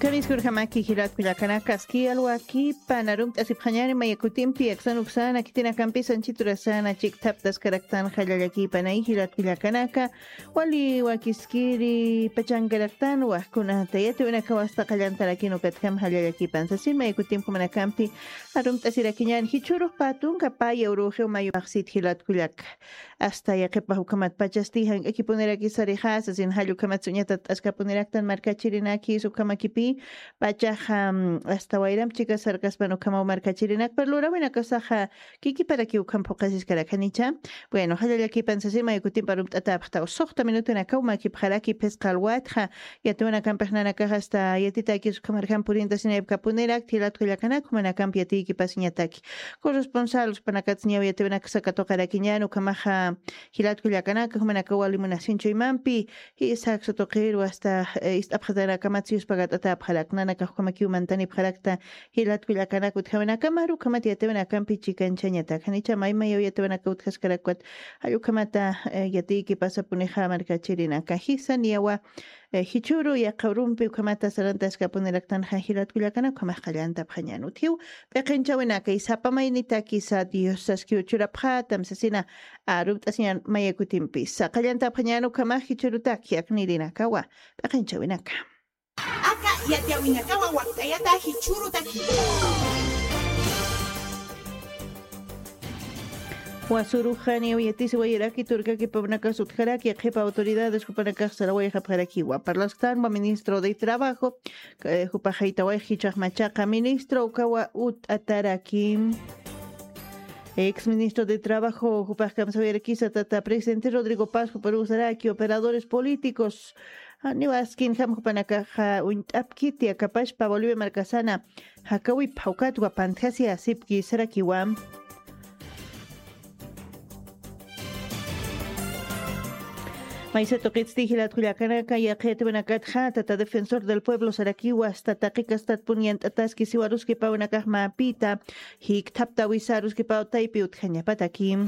Kariskur hamaki hirat kulakana kaski alwaki panarum tasipkhanyani mayakutimpi aksan uksana kitina kampi sanchiturasana chiktap karaktan khalalaki panai hirat kulakanaka wali wakiskiri pachankaraktan wahkuna tayate una kawasta qallantarakino katkam halalaki pansasin mayakutim kumana kampi arum tasirakinyan hichuru patun kapaya uruhe mayu aksit hirat kulak hasta yaqipa hukamat pachastihan ekipuneraki sarihas sin halu kamat sunyatat askapuneraktan markachirinaki sukamakipi pachaja hasta wairam chicas sarcas pano kama markachirinak perlura buena casaja kiki para que ucampo casis caracanicha bueno haya aquí pensasima y cutim para atapta o sohta minuto na kauma ki pharaki pescal watja ya tuena campernana caja hasta yatita aquí su camarjan purinta sin capunerak tilat kulakana como na campiati ki pasiñataki corresponsal panakatsnya ya tuena sakato caraquiñano kamaja hilat kulakana como na kawali munasincho imampi y saxo toquero hasta istapjadana kamatsius pagat halaknana kahkamaki umantani pharakta hilat kulakana kuthawana kamaru kamati yatevana kampi chikanchanyata khanicha mayma yatevana kuthkaskarakwat ayukamata yati ki pasa puneja markachirina kahisa niyawa hichuru ya qawrumpi ukamata saranta eskapuneraktan hilat kulakana kama khallanta phanyanu thiu peqenchawena kaisapa maynita kisa dios saskiuchura phatam sasina arubt asyan mayakutimpi saqallanta phanyanu kama hichuruta kiaknirina kawa peqenchawena Aka yatiawinakawa waktayata hichurutaki. Wasurujani oyatisi wayaraki turkaki pabnaka sutjaraki jefa autoridades jupanaka saraway japjaraki waparlastan wa ministro de trabajo jupajaita way hichajmachaqa ministro ukawa ataraki ex ministro de trabajo jupajkam sabayaraki tata presidente Rodrigo Paz juparusaraki operadores políticos Niwaskin ham hupanakaja untapkiti akapashpa Bolivia markasana hakawi paukatwa pantasia sipki sarakiwam Maiseto Kitsti Hilat Kuliakanaka Yakete Benakatja Tata Defensor del Pueblo Sarakiwa hasta Takikas Puniant Ataski Siwaruski Paunakahma Pita Hik Tapta Wisaruski Pau Taipi Utkanya Patakim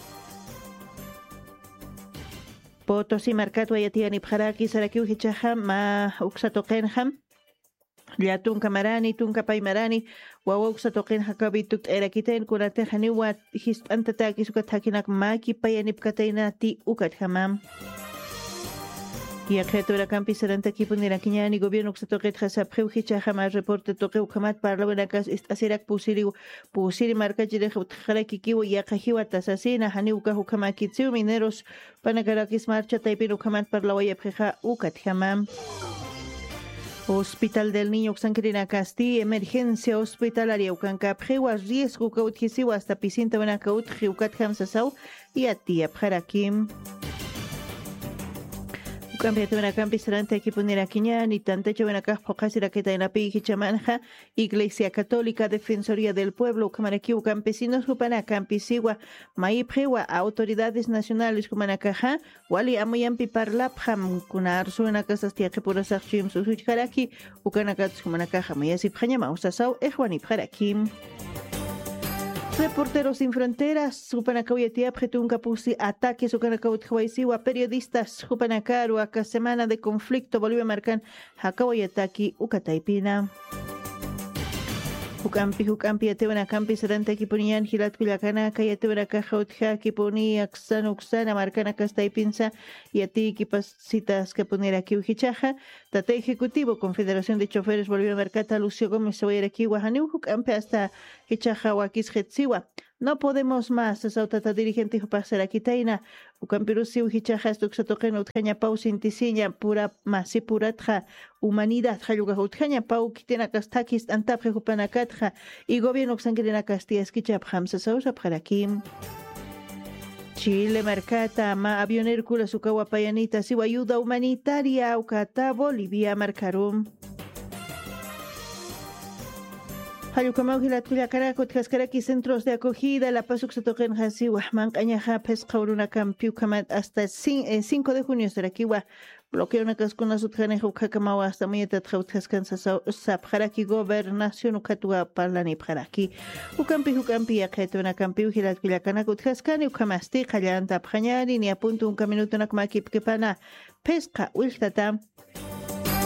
Potosi markat wayatiani pharaki sarakiu hichaham ma uksatoqenham Liatun kamarani tunka paimarani wawa uksatoqen hakabitut erakiten kurate haniwa hispantata kisukatakinak maki payanipkatainati ukathamam Yakheto era campi seranta kipunira kiñani gobierno uksatoqet hasapjeu hichaham reporte toqeu kamat parlawanakas asirak pusiri markachire kharaki kiwa yaqahiwa tasasina haniuka hukamakitsu mineros panakarakis marcha taipiro kamat parlawaya pjeja ukathamam Hospital del Niño Xanquirina Casti, emergencia hospitalaria Ucancapjewa, riesgo cautjisiwa hasta picinta buena cautji ucatham sasau y a tía Parakim. Campeonato de campi serante aquí poner aquí ni tanto hecho buena caja casi la que está en la piji chamanja Iglesia Católica Defensoría del Pueblo Camaraqui campesinos jupana campisiwa maiprewa autoridades nacionales kumanacaja wali amoyampi parlapham kunar suena casas tía que por asachim susuchkaraki ukanakats kumanacaja mayasip hanyama usasau ejwani parakim Reporteros sin Fronteras, Supanakawiatia, Pretunca Pusi, ataques, Ukanakauthawaisiwa, periodistas, Supanakaru, acá semana de conflicto, Bolivia Marcan, Hakawayataki, Ukataipina. Hukampi, Atevana Campi, Seranta Kipunian, Hilat Kulakana, Kayatevana Kajautja, Kipuni, Aksana, Uksana, Marcana Castaipinza, y a ti, Kipasitas, Kapunera Kiuhichaja, Tate Ejecutivo, Confederación de Choferes, Bolivia Mercata, Lucio Gómez, Sobayaraki, Wahanu, Hukampi, hasta Hichaja, Wakis Hetziwa. No podemos más, Sautata dirigente Hupasara Kitaina, Ukampirusi, Hichaja, Stuxatoken, Utjaña Pau, Sintisiña, Pura Masipuratja, Humanidad, Hayuga Utjaña Pau, Kitena Kastakis, Antapje Hupanakatja, y Gobierno Xanquirina Castilla, Esquichap Hamsa Sausa Parakim. Chile Marcata, Ma Avión Hércules, Ukawa Payanita, Siwa Ayuda Humanitaria, Ucata, Bolivia, Marcarum. Hayukamau Hilat Kuliakanakut, Kaskaraki, Centros de Acogida, La Paz Uxatoquen Hasi, Wahman, Cañaja, Pescauruna, Campiu, Kamat, hasta 5 de junio, Sarakiwa, bloqueo una cascuna sutjane, Hukakamau, hasta Mietat, Hautjaskansa, Sapjaraki, Gobernación, Ukatua, Parlani, Paraki, Hukampi, Aketuna, Campiu, Hilat Kuliakanakut, Kaskani, Ukamasti, Kayanta, Panyari, ni apunto un caminuto, Nakmaki, Kepana, Pesca, Wiltata.